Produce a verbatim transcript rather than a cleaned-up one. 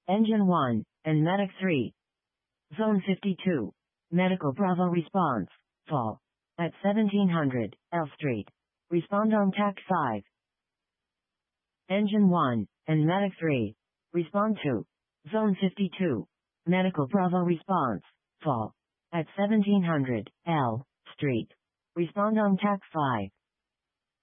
Engine one, and Medic three. Zone fifty-two. Medical Bravo response. Fall. At seventeen hundred, L Street. Respond on T A C five. Engine one, and Medic three. Respond to. Zone fifty-two. Medical Bravo response. Fall. At seventeen hundred, L Street. Respond on T A C five.